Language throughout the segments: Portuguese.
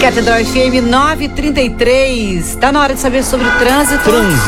Catedral FM 933. Está na hora de saber sobre o trânsito.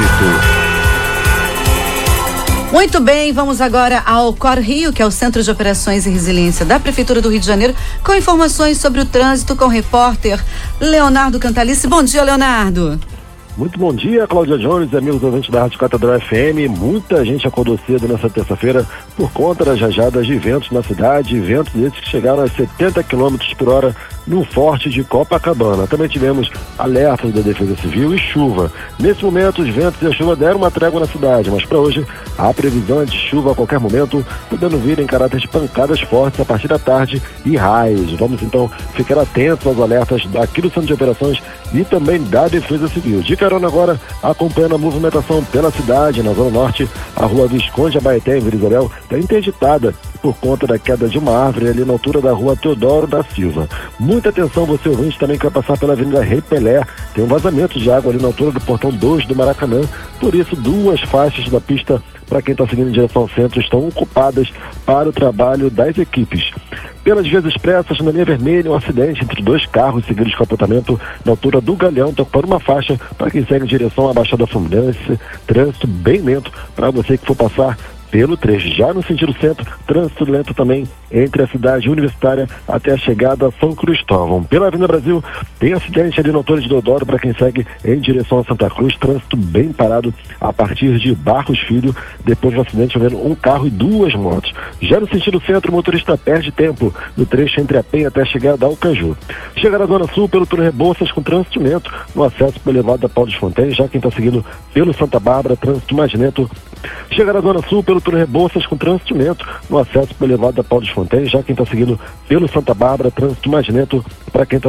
Muito bem, vamos agora ao Cor Rio, que é o Centro de Operações e Resiliência da Prefeitura do Rio de Janeiro, com informações sobre o trânsito com o repórter Leonardo Cantalice. Bom dia, Leonardo. Muito bom dia, Cláudia Jones, amigos ouvintes da Rádio Catedral FM. Muita gente acordou cedo nessa terça-feira por conta das rajadas de ventos na cidade, ventos esses que chegaram a 70 km por hora no Forte de Copacabana. Também tivemos alertas da Defesa Civil e chuva. Nesse momento, os ventos e a chuva deram uma trégua na cidade, mas para hoje a previsão é de chuva a qualquer momento, podendo vir em caráter de pancadas fortes a partir da tarde e raios. Vamos então ficar atentos aos alertas aqui do Centro de Operações e também da Defesa Civil. De carona agora, acompanhando a movimentação pela cidade, na Zona Norte, a rua Visconde Abaeté, em Vila Isabel, está interditada por conta da queda de uma árvore ali na altura da rua Teodoro da Silva. Muita atenção, você ouvinte também que vai passar pela Avenida Rei Pelé, tem um vazamento de água ali na altura do Portão 2 do Maracanã, por isso duas faixas da pista para quem está seguindo em direção ao centro estão ocupadas para o trabalho das equipes. Pelas vias expressas, na linha vermelha, um acidente entre dois carros seguidos de capotamento na altura do Galeão, está ocupando uma faixa para quem segue em direção à Baixada Fluminense, trânsito bem lento para você que for passar pelo trecho. Já no sentido centro, trânsito lento também entre a cidade universitária até a chegada a São Cristóvão. Pela Avenida Brasil, tem acidente ali na altura de Deodoro para quem segue em direção a Santa Cruz, trânsito bem parado a partir de Barros Filho, depois do acidente havendo um carro e duas motos. Já no sentido centro, o motorista perde tempo no trecho entre a Penha até a chegada ao Caju. Chega na Zona Sul pelo túnel Rebouças com trânsito lento no acesso pelo elevado da Paulo dos Fontaines, já quem está seguindo pelo Santa Bárbara, trânsito mais lento. Chega na Zona Sul pelo túnel Rebouças com trânsito lento no acesso pelo elevado da Paulo dos Fontaines, já quem está seguindo pelo Santa Bárbara, trânsito mais lento para quem está